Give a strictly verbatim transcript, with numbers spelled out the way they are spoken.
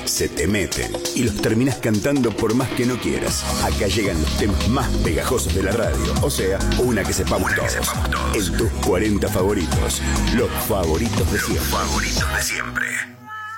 se te meten y los terminás cantando por más que no quieras. Acá llegan los temas más pegajosos de la radio, o sea, una que sepamos, una todos. Que sepamos todos. En tus cuarenta favoritos, los favoritos de siempre. Los favoritos de siempre.